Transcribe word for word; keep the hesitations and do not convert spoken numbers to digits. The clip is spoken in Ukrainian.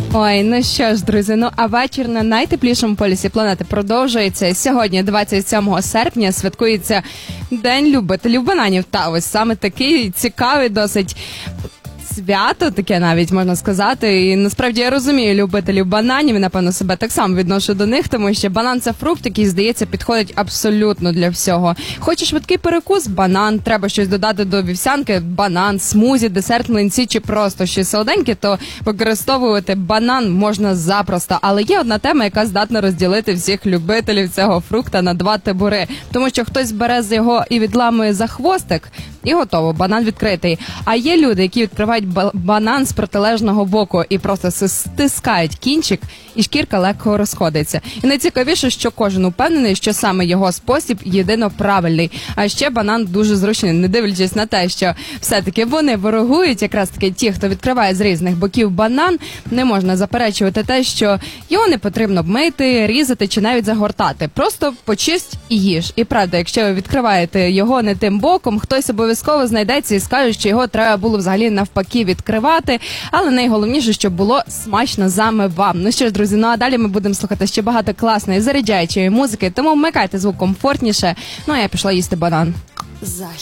Ой, ну що ж, друзі, ну а вечір на найтеплішому полюсі планети продовжується. Сьогодні, двадцять сьомого серпня, святкується День любителів бананів. Та ось саме такий цікавий досить свято, таке навіть можна сказати. І насправді я розумію любителів бананів і, напевно, себе так само відношу до них, тому що банан – це фрукт, який, здається, підходить абсолютно для всього. Хочеш швидкий перекус – банан, треба щось додати до вівсянки – банан, смузі, десерт, млинці чи просто щось солоденьке, то використовувати банан можна запросто. Але є одна тема, яка здатна розділити всіх любителів цього фрукта на два табори. Тому що хтось бере з його і відламує за хвостик, і готово, банан відкритий. А є люди, які відкривають банан з протилежного боку і просто стискають кінчик, і шкірка легко розходиться. І найцікавіше, що кожен упевнений, що саме його спосіб єдино правильний. А ще банан дуже зручний, не дивлячись на те, що все-таки вони ворогують, якраз таки ті, хто відкриває з різних боків банан, не можна заперечувати те, що його не потрібно мити, різати чи навіть загортати. Просто почисть і їж. І правда, якщо ви відкриваєте його не тим боком, хтось обов'язково знайдеться і скаже, що його треба було взагалі навпаки відкривати, але найголовніше, щоб було смачно саме вам. Ну що ж, друзі, ну а далі ми будемо слухати ще багато класної, заряджаючої музики, тому вмикайте звук комфортніше. Ну а я пішла їсти банан.